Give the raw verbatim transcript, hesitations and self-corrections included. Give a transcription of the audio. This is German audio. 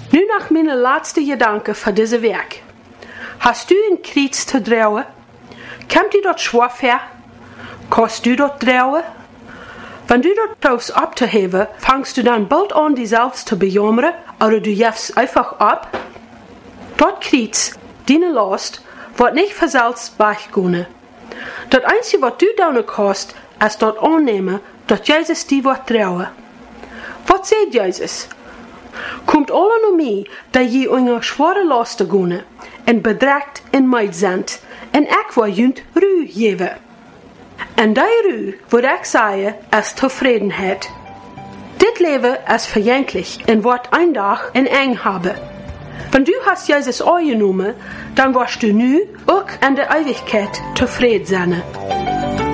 Nu noch meine letzte Gedanke für diese Werk. Hast du in Krieg zu drauen? Kommt dir dort schwer her? Kannst du dort drauen? Wenn du dort traust abzuheben, fangst du dann bald an, dich selbst zu bejammern, oder du jeffst einfach ab? Dort Krieg, deine Last, wird nicht für selbst weggehen. Das Einzige, was du tun kannst, ist dort annehmen, dass Jesus dir wird trauen. Was sagt Jesus? Kommt alle noch mir, dat je eure schwere Lasten gehen, en bedrekt en meid sind, en ik wil junt Ruhe geven. En die Ruhe, wat ik zei, is tevredenheid. Dit Leben ist vergänglich en wordt ein Tag en eng haben. Wenn du hast Jesus angenommen, dann wirst du nu auch in der Ewigkeit zufrieden sein.